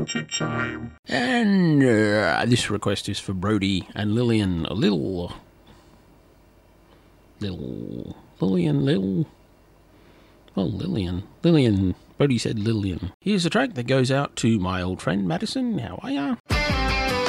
And this request is for Brody and Lillian. Lillian. Brody said Lillian. Here's a track that goes out to my old friend Madison. How are ya?